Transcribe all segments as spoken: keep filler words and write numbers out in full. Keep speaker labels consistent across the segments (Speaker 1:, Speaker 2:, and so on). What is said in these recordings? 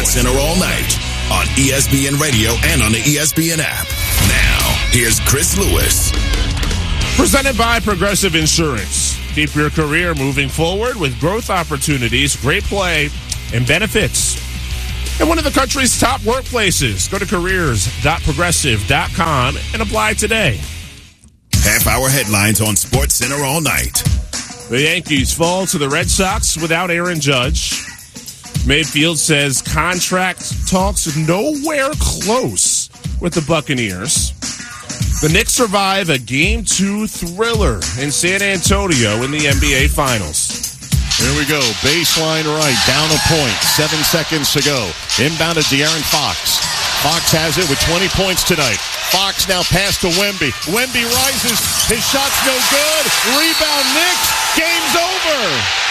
Speaker 1: Center all night on E S P N Radio and on the E S P N app. Now, here's Chris Lewis.
Speaker 2: Presented by Progressive Insurance. Keep your career moving forward with growth opportunities, great play, and benefits. And one of the country's top workplaces. Go to careers dot progressive dot com and apply today.
Speaker 1: Half-hour headlines on Sports Center all night.
Speaker 2: The Yankees fall to the Red Sox without Aaron Judge. Mayfield says contract talks nowhere close with the Buccaneers. The Knicks survive a Game two thriller in San Antonio in the N B A Finals.
Speaker 3: Here we go. Baseline right. Down a point. Seven seconds to go. Inbounded De'Aaron Fox. Fox has it with twenty points tonight. Fox now pass to Wemby. Wemby rises. His shot's no good. Rebound Knicks. Game's over.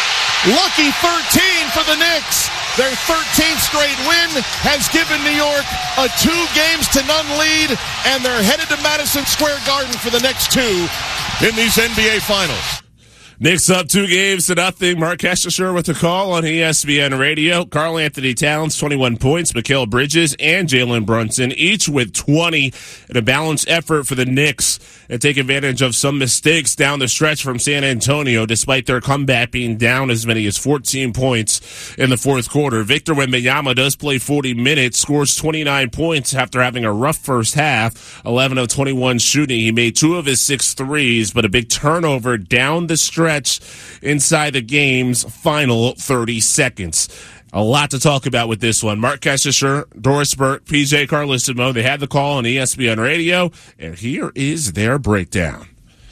Speaker 3: Lucky thirteen for the Knicks. Their thirteenth straight win has given New York a two games to none lead, and they're headed to Madison Square Garden for the next two in these N B A Finals.
Speaker 2: Knicks up two games to nothing. Mark Hestisher with the call on E S P N Radio. Karl Anthony Towns, twenty-one points. Mikal Bridges and Jalen Brunson, each with twenty. And a balanced effort for the Knicks and take advantage of some mistakes down the stretch from San Antonio, despite their comeback being down as many as fourteen points in the fourth quarter. Victor Wembanyama does play forty minutes, scores twenty-nine points after having a rough first half. eleven of twenty-one shooting. He made two of his six threes, but a big turnover down the stretch inside the game's final thirty seconds. A lot to talk about with this one. Mark Hestisher, Doris Burke, P J Carlesimo, they had the call on E S P N Radio, and here is their breakdown.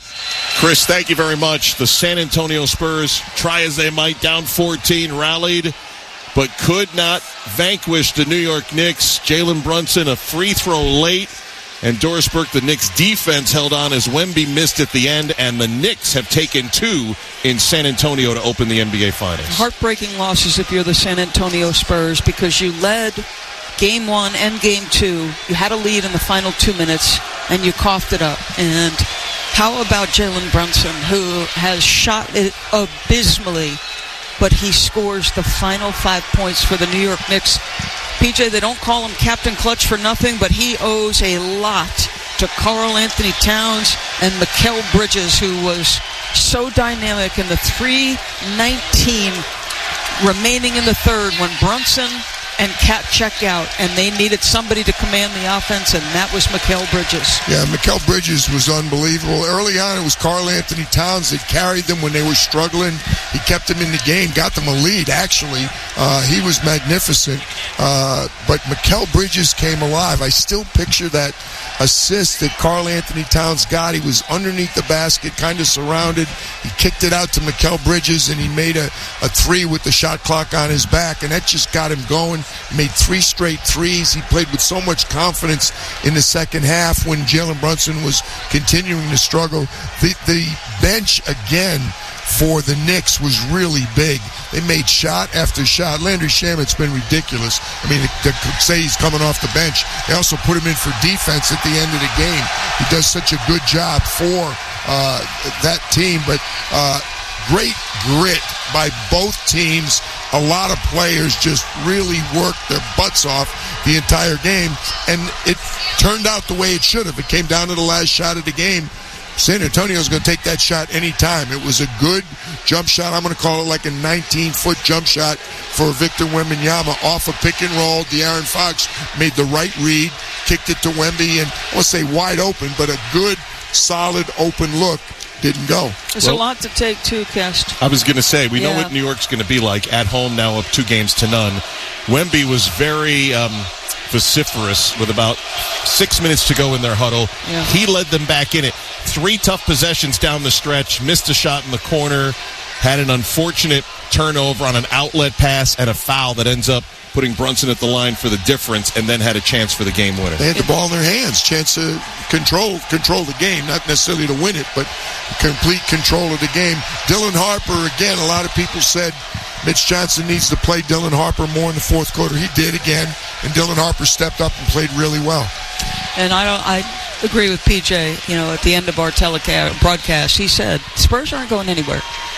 Speaker 3: Chris, thank you very much. The San Antonio Spurs, try as they might, down fourteen, rallied, but could not vanquish the New York Knicks. Jalen Brunson, a free throw late. And Doris Burke, the Knicks defense held on as Wemby missed at the end, and the Knicks have taken two in San Antonio to open the N B A Finals.
Speaker 4: Heartbreaking losses if you're the San Antonio Spurs, because you led game one and game two. You had a lead in the final two minutes, and you coughed it up. And how about Jalen Brunson, who has shot it abysmally, but he scores the final five points for the New York Knicks. P J, they don't call him Captain Clutch for nothing, but he owes a lot to Karl Anthony Towns and Mikal Bridges, who was so dynamic in the three nineteen remaining in the third when Brunson and Cat checked out, and they needed somebody to command the offense, and that was Mikal Bridges.
Speaker 5: Yeah, Mikal Bridges was unbelievable. Early on, it was Karl Anthony Towns that carried them when they were struggling. He kept them in the game, got them a lead, actually. Uh, he was magnificent. Uh, but Mikal Bridges came alive. I still picture that assist that Karl Anthony Towns got. He was underneath the basket, kind of surrounded. He kicked it out to Mikal Bridges, and he made a, a three with the shot clock on his back, and that just got him going. Made three straight threes. He played with so much confidence in the second half when Jalen Brunson was continuing to struggle. The, the bench, again, for the Knicks was really big. They made shot after shot. Landry Shamet's been ridiculous. I mean, they say he's coming off the bench. They also put him in for defense at the end of the game. He does such a good job for uh, that team. But uh, great grit by both teams. A lot of players just really worked their butts off the entire game. And it turned out the way it should have. It came down to the last shot of the game. San Antonio's going to take that shot anytime. It was a good jump shot. I'm going to call it like a nineteen-foot jump shot for Victor Wembanyama off a pick and roll. De'Aaron Fox made the right read, kicked it to Wemby, and I won't say wide open, but a good, solid, open look. Didn't go.
Speaker 4: There's well, a lot to take, too, Kest.
Speaker 3: I was going to say, we
Speaker 4: yeah.
Speaker 3: know what New York's going to be like at home now up two games to none. Wemby was very um, vociferous with about six minutes to go in their huddle.
Speaker 4: Yeah.
Speaker 3: He led them back in it. Three tough possessions down the stretch, missed a shot in the corner, had an unfortunate turnover on an outlet pass and a foul that ends up putting Brunson at the line for the difference, and then had a chance for the game winner.
Speaker 5: They had the ball in their hands, chance to control control the game, not necessarily to win it, but complete control of the game. Dylan Harper, again, a lot of people said Mitch Johnson needs to play Dylan Harper more in the fourth quarter. He did again, and Dylan Harper stepped up and played really well.
Speaker 4: And I don't, I agree with P J. You know, at the end of our telecast broadcast, he said Spurs aren't going anywhere.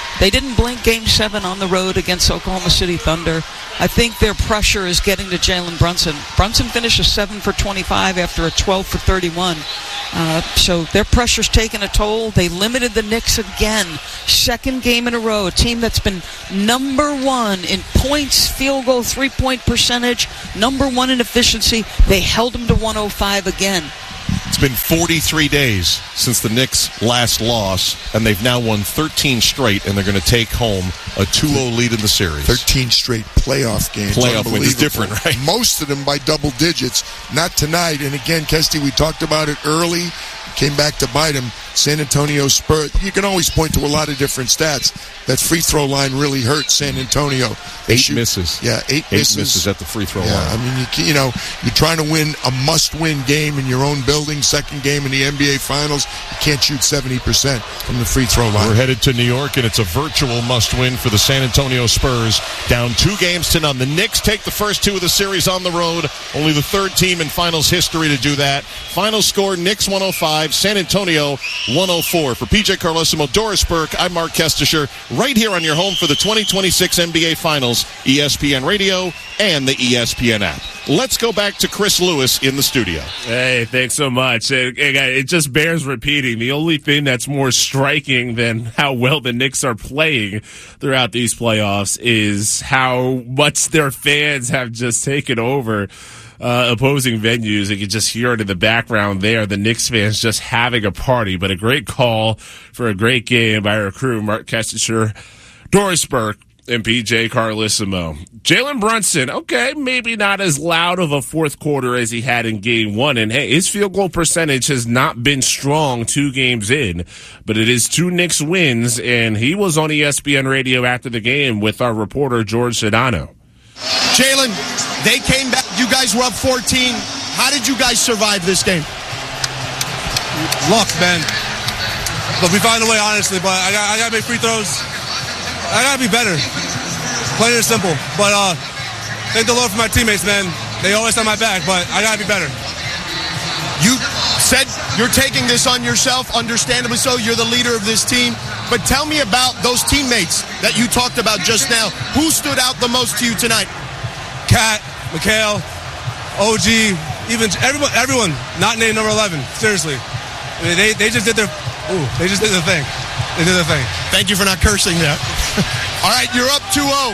Speaker 4: They didn't blink Game seven on the road against Oklahoma City Thunder. I think their pressure is getting to Jalen Brunson. Brunson finished a seven for twenty-five after a twelve for thirty-one. Uh, so their pressure's taken a toll. They limited the Knicks again. Second game in a row. A team that's been number one in points, field goal, three-point percentage, number one in efficiency. They held them to one oh five again.
Speaker 3: It's been forty-three days since the Knicks last loss, and they've now won thirteen straight, and they're going to take home a two oh lead in the series.
Speaker 5: thirteen straight playoff games.
Speaker 3: Playoff wins is different, right?
Speaker 5: Most of them by double digits. Not tonight. And again, Kesty, we talked about it early. Came back to bite him. San Antonio Spurs. You can always point to a lot of different stats. That free throw line really hurt San Antonio. They
Speaker 3: eight
Speaker 5: shoot,
Speaker 3: misses.
Speaker 5: Yeah, eight,
Speaker 3: eight
Speaker 5: misses.
Speaker 3: misses at the free throw
Speaker 5: yeah,
Speaker 3: line.
Speaker 5: I mean, you, you know, you're trying to win a must-win game in your own building. Second game in the N B A Finals. You can't shoot seventy percent from the free throw line.
Speaker 3: We're headed to New York, and it's a virtual must-win for the San Antonio Spurs. Down two games to none. The Knicks take the first two of the series on the road. Only the third team in finals history to do that. Final score, Knicks one oh five, San Antonio one oh four. For P J Carlesimo, Doris Burke, I'm Mark Kestisher, right here on your home for the twenty twenty-six N B A Finals, E S P N Radio and the E S P N app. Let's go back to Chris Lewis in the studio.
Speaker 2: Hey, thanks so much. It, it just bears repeating. The only thing that's more striking than how well the Knicks are playing throughout these playoffs is how much their fans have just taken over Uh, opposing venues. You can just hear it in the background there. The Knicks fans just having a party, but a great call for a great game by our crew, Mark Kestisher, Doris Burke, and P J Carlesimo. Jalen Brunson, okay, maybe not as loud of a fourth quarter as he had in game one. And hey, his field goal percentage has not been strong two games in, but it is two Knicks wins, and he was on E S P N Radio after the game with our reporter, George Sedano.
Speaker 6: Jalen, they came back. You guys were up fourteen. How did you guys survive this game?
Speaker 7: Luck, man. But we found a way, honestly. But I got, I got to make free throws. I got to be better. Plain and simple. But uh, thank the Lord for my teammates, man. They always have my back, but I got to be better.
Speaker 6: You said you're taking this on yourself, understandably so. You're the leader of this team. But tell me about those teammates that you talked about just now. Who stood out the most to you tonight?
Speaker 7: Kat, Mikhail, O G, even everyone, everyone not named number eleven. Seriously. I mean, they, they just did their, ooh, they just did their thing. They did their thing.
Speaker 6: Thank you for not cursing there. All right, you're up two oh.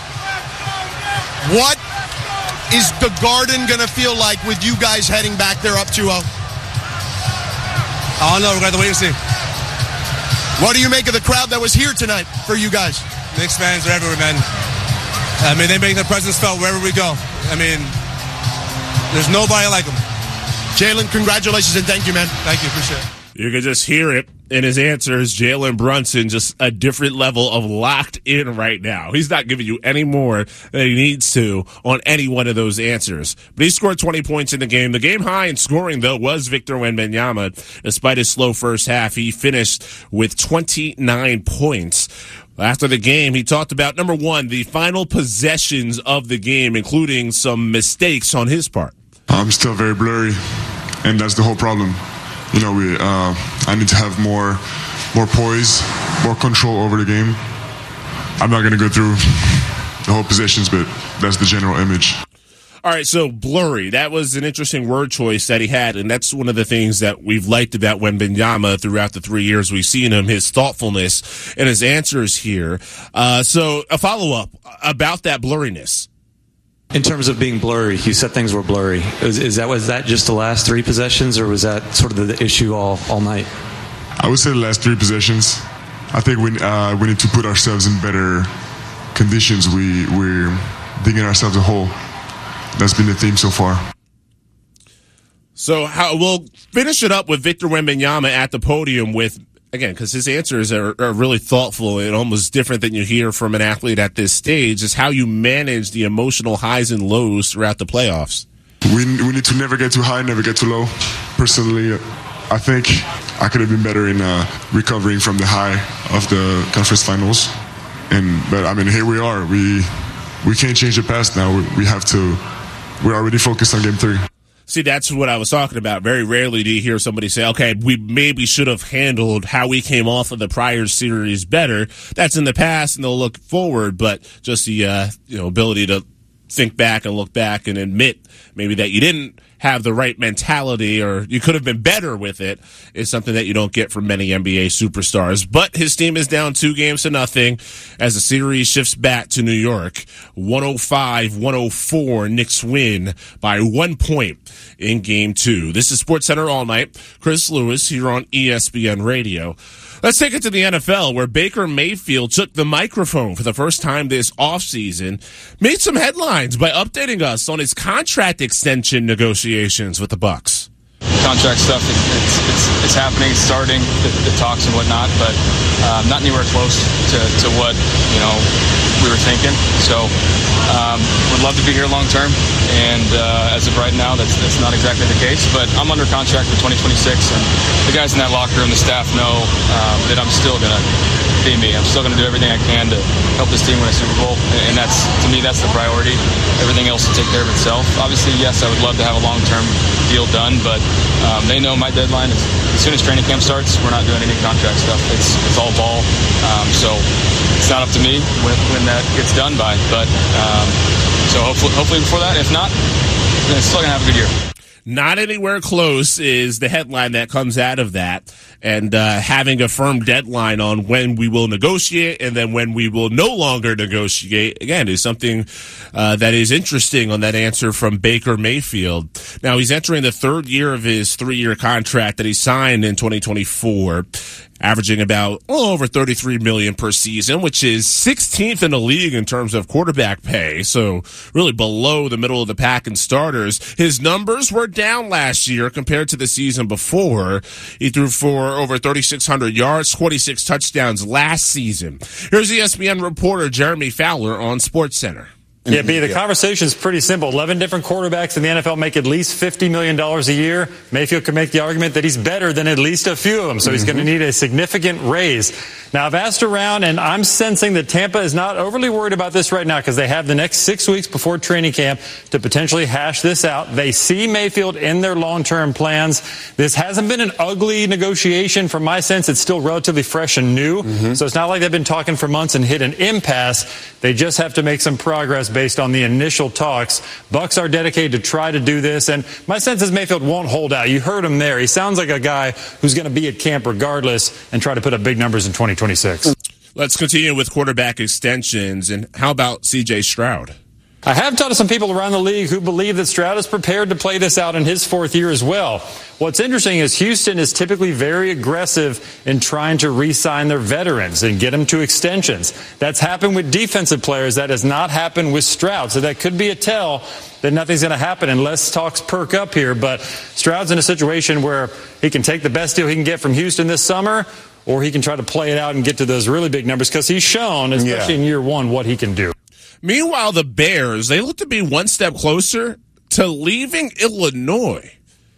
Speaker 6: What is the Garden going to feel like with you guys heading back there up two oh?
Speaker 7: I don't know. We're going to have to wait and see.
Speaker 6: What do you make of the crowd that was here tonight for you guys?
Speaker 7: Knicks fans are everywhere, man. I mean, they make their presence felt wherever we go. I mean, there's nobody like them.
Speaker 6: Jalen, congratulations and thank you, man.
Speaker 7: Thank you. Appreciate it.
Speaker 2: You can just hear it in his answers. Jalen Brunson, just a different level of locked in right now. He's not giving you any more than he needs to on any one of those answers. But he scored twenty points in the game. The game high in scoring, though, was Victor Wembanyama. Despite his slow first half, he finished with twenty-nine points. After the game, he talked about, number one, the final possessions of the game, including some mistakes on his part.
Speaker 8: I'm still very blurry, and that's the whole problem. You know, we. Uh, I need to have more, more poise, more control over the game. I'm not going to go through the whole possessions, but that's the general image.
Speaker 2: All right, so blurry. That was an interesting word choice that he had, and that's one of the things that we've liked about Wembanyama throughout the three years we've seen him, his thoughtfulness and his answers here. Uh, so a follow-up about that blurriness.
Speaker 9: In terms of being blurry, you said things were blurry. Is, is that was that just the last three possessions, or was that sort of the issue all, all night?
Speaker 8: I would say the last three possessions. I think we uh, we need to put ourselves in better conditions. We we're digging ourselves a hole. That's been the theme so far.
Speaker 2: So how, we'll finish it up with Victor Wembanyama at the podium with, again, because his answers are, are really thoughtful and almost different than you hear from an athlete at this stage, is how you manage the emotional highs and lows throughout the playoffs.
Speaker 8: We we need to never get too high, never get too low. Personally, I think I could have been better in uh, recovering from the high of the conference finals. And but I mean, here we are. We we can't change the past now. We, we have to. We're already focused on game three.
Speaker 2: See, that's what I was talking about. Very rarely do you hear somebody say, okay, we maybe should have handled how we came off of the prior series better. That's in the past, and they'll look forward, but just the uh, you know ability to think back and look back and admit maybe that you didn't have the right mentality or you could have been better with it is something that you don't get from many N B A superstars. But his team is down two games to nothing as the series shifts back to New York. one oh five one oh four, Knicks win by one point in game two. This is SportsCenter All Night. Chris Lewis here on E S P N Radio. Let's take it to the N F L, where Baker Mayfield took the microphone for the first time this offseason, made some headlines by updating us on his contract extension negotiations with the Bucs.
Speaker 10: Contract stuff, it, it's, it's it's happening, it's starting, the, the talks and whatnot, but uh, not anywhere close to, to what, you know, we were thinking. So um, would love to be here long term, and uh, as of right now, that's that's not exactly the case. But I'm under contract for twenty twenty-six, and the guys in that locker room, the staff know um, that I'm still going to be me. I'm still going to do everything I can to help this team win a Super Bowl, and that's, to me, that's the priority. Everything else will take care of itself. Obviously, yes, I would love to have a long-term deal done, but um, they know my deadline is as soon as training camp starts. We're not doing any contract stuff. It's it's all ball. Um, so it's not up to me when, when that gets done by. But um, so hopefully, hopefully before that. If not, then it's still gonna have a good year.
Speaker 2: Not anywhere close is the headline that comes out of that. And uh, having a firm deadline on when we will negotiate and then when we will no longer negotiate, again, is something uh, that is interesting on that answer from Baker Mayfield. Now, he's entering the third year of his three-year contract that he signed in twenty twenty-four, averaging about a little over thirty-three million dollars per season, which is sixteenth in the league in terms of quarterback pay. So really below the middle of the pack in starters. His numbers were down last year compared to the season before. He threw for over thirty-six hundred yards, twenty-six touchdowns last season. Here's E S P N reporter Jeremy Fowler on SportsCenter.
Speaker 11: Yeah, B, the conversation's pretty simple. eleven different quarterbacks in the N F L make at least fifty million dollars a year. Mayfield could make the argument that he's better than at least a few of them, so mm-hmm. he's going to need a significant raise. Now, I've asked around, and I'm sensing that Tampa is not overly worried about this right now because they have the next six weeks before training camp to potentially hash this out. They see Mayfield in their long-term plans. This hasn't been an ugly negotiation. From my sense, it's still relatively fresh and new, mm-hmm. so it's not like they've been talking for months and hit an impasse. They just have to make some progress based on the initial talks. Bucs are dedicated to try to do this, and my sense is Mayfield won't hold out. You heard him there. He sounds like a guy who's going to be at camp regardless and try to put up big numbers in twenty twenty-six.
Speaker 2: Let's continue with quarterback extensions, and how about C J Stroud?
Speaker 11: I have talked to some people around the league who believe that Stroud is prepared to play this out in his fourth year as well. What's interesting is Houston is typically very aggressive in trying to re-sign their veterans and get them to extensions. That's happened with defensive players. That has not happened with Stroud. So that could be a tell that nothing's going to happen unless talks perk up here. But Stroud's in a situation where he can take the best deal he can get from Houston this summer, or he can try to play it out and get to those really big numbers because he's shown, especially yeah. in year one, what he can do.
Speaker 2: Meanwhile, the Bears, they look to be one step closer to leaving Illinois.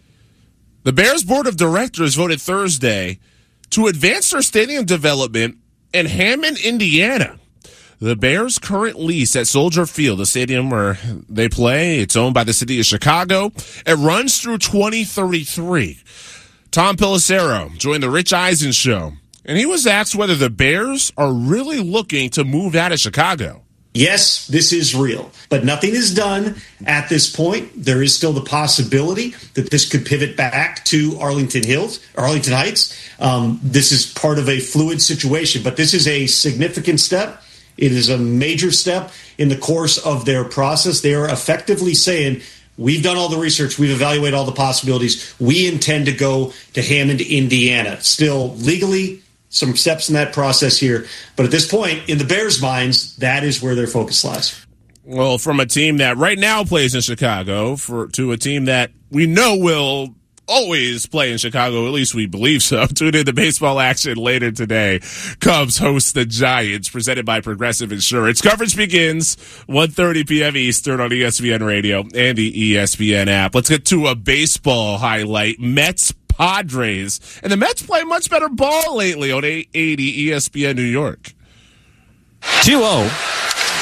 Speaker 2: The Bears Board of Directors voted Thursday to advance their stadium development in Hammond, Indiana. The Bears' current lease at Soldier Field, the stadium where they play, it's owned by the city of Chicago. It runs through twenty thirty-three. Tom Pelissero joined the Rich Eisen show, and he was asked whether the Bears are really looking to move out of Chicago.
Speaker 12: Yes, this is real, but nothing is done at this point. There is still the possibility that this could pivot back to Arlington Hills, Arlington Heights. Um, this is part of a fluid situation, but this is a significant step. It is a major step in the course of their process. They are effectively saying, we've done all the research. We've evaluated all the possibilities. We intend to go to Hammond, Indiana. Still legally, some steps in that process here. But at this point, in the Bears' minds, that is where their focus lies.
Speaker 2: Well, from a team that right now plays in Chicago for to a team that we know will always play in Chicago, at least we believe so. Tune in to baseball action later today. Cubs host the Giants, presented by Progressive Insurance. Coverage begins one thirty p.m. Eastern on E S P N Radio and the E S P N app. Let's get to a baseball highlight. Mets Padres. And the Mets play much better ball lately on eight eighty E S P N New York.
Speaker 13: two oh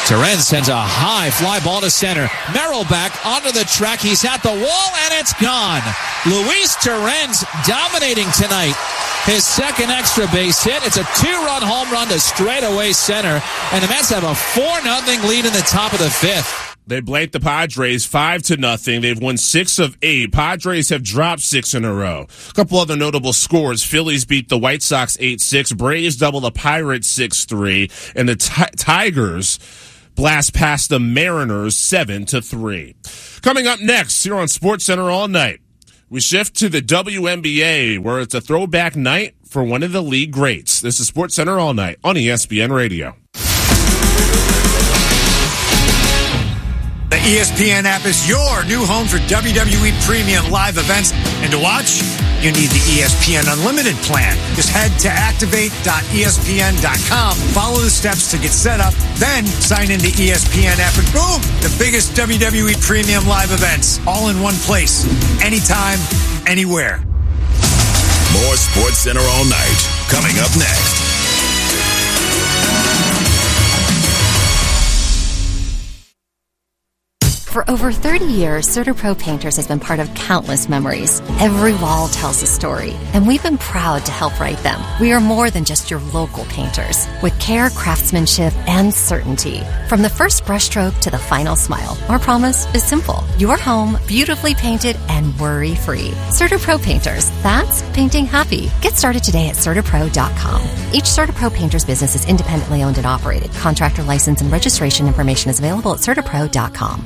Speaker 13: Terens sends a high fly ball to center. Merrill back onto the track. He's at the wall, and it's gone. Luis Terens dominating tonight. His second extra base hit. It's a two-run home run to straightaway center, and the Mets have a four nothing lead in the top of the fifth.
Speaker 2: They blanked the Padres five to nothing. They've won six of eight. Padres have dropped six in a row. A couple other notable scores. Phillies beat the White Sox eight six. Braves double the Pirates six three. And the t- Tigers blast past the Mariners seven to three. Coming up next here on SportsCenter All Night, we shift to the W N B A, where it's a throwback night for one of the league greats. This is SportsCenter All Night on E S P N Radio.
Speaker 14: The E S P N app is your new home for W W E Premium live events. And to watch, you need the E S P N Unlimited plan. Just head to activate dot E S P N dot com, follow the steps to get set up, then sign into E S P N app, and boom, the biggest W W E Premium live events, all in one place, anytime, anywhere.
Speaker 1: More SportsCenter All Night, coming up next.
Speaker 15: For over thirty years, CertaPro Painters has been part of countless memories. Every wall tells a story, and we've been proud to help write them. We are more than just your local painters, with care, craftsmanship, and certainty. From the first brushstroke to the final smile, our promise is simple. Your home, beautifully painted and worry-free. CertaPro Painters, that's painting happy. Get started today at Certapro dot com. Each CertaPro Painters business is independently owned and operated. Contractor license and registration information is available at Certapro dot com.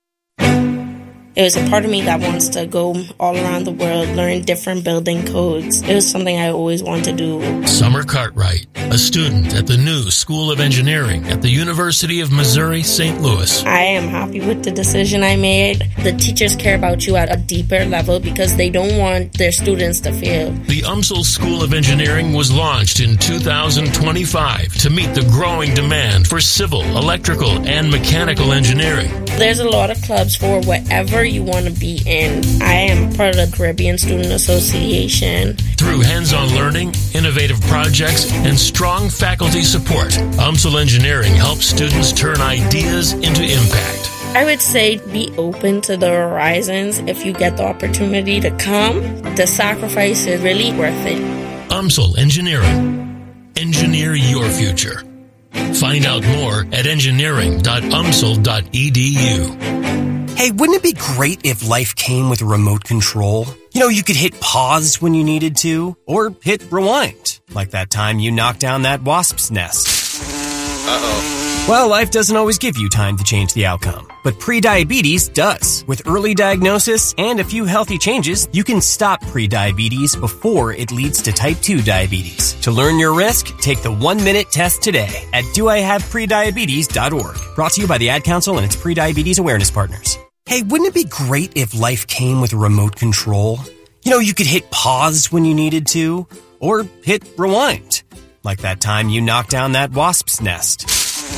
Speaker 16: It was a part of me that wants to go all around the world, learn different building codes. It was something I always wanted to do.
Speaker 17: Summer Cartwright, a student at the new School of Engineering at the University of Missouri, Saint Louis.
Speaker 16: I am happy with the decision I made. The teachers care about you at a deeper level because they don't want their students to fail.
Speaker 17: The U M S L School of Engineering was launched in two thousand twenty-five to meet the growing demand for civil, electrical, and mechanical engineering.
Speaker 16: There's a lot of clubs for whatever you want to be in. I am part of the Caribbean Student Association.
Speaker 17: Through hands-on learning, innovative projects, and strong faculty support, U M S L Engineering helps students turn ideas into impact.
Speaker 16: I would say be open to the horizons. If you get the opportunity to come, the sacrifice is really worth it.
Speaker 17: U M S L Engineering. Engineer your future. Find out more at engineering dot U M S L dot E D U.
Speaker 18: Hey, wouldn't it be great if life came with a remote control? You know, you could hit pause when you needed to, or hit rewind, like that time you knocked down that wasp's nest. Uh-oh. Well, life doesn't always give you time to change the outcome, but prediabetes does. With early diagnosis and a few healthy changes, you can stop prediabetes before it leads to type two diabetes. To learn your risk, take the one-minute test today at do I have prediabetes dot org. Brought to you by the Ad Council and its prediabetes awareness partners. Hey, wouldn't it be great if life came with a remote control? You know, you could hit pause when you needed to, or hit rewind, like that time you knocked down that wasp's nest.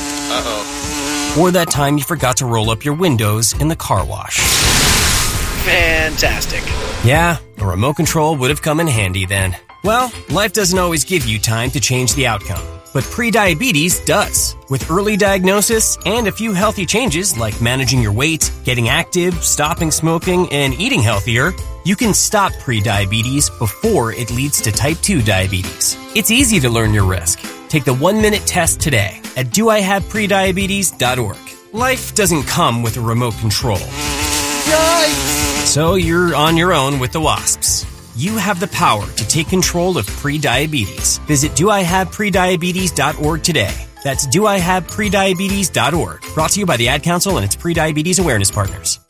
Speaker 18: Uh-oh. Or that time you forgot to roll up your windows in the car wash.
Speaker 19: Fantastic.
Speaker 18: Yeah, a remote control would have come in handy then. Well, life doesn't always give you time to change the outcome, but prediabetes does. With early diagnosis and a few healthy changes like managing your weight, getting active, stopping smoking, and eating healthier, you can stop prediabetes before it leads to type two diabetes. It's easy to learn your risk. Take the one-minute test today at do I have prediabetes dot org. Life doesn't come with a remote control. Yikes! So you're on your own with the wasps. You have the power to take control of prediabetes. Visit do I have prediabetes dot org today. That's do I have prediabetes dot org. Brought to you by the Ad Council and its prediabetes awareness partners.